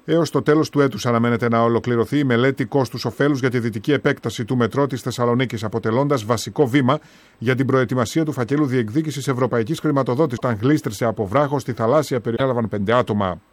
Έως το τέλος του έτους αναμένεται να ολοκληρωθεί η μελέτη κόστους-οφέλους για τη δυτική επέκταση του μετρό της Θεσσαλονίκης, αποτελώντας βασικό βήμα για την προετοιμασία του φακέλου διεκδίκησης ευρωπαϊκής χρηματοδότησης. Όταν γλίστρησε από βράχο στη θαλάσσια περιοχή, έλαβαν 5 άτομα.